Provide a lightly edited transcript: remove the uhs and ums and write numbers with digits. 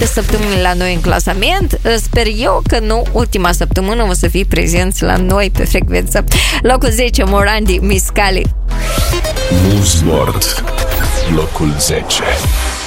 7 săptămâni la noi în clasament. Sper eu că nu ultima săptămână o să fii prezenți la noi pe frecvență. Locul 10, Morandi, Miscali. Moose Nord, locul 10.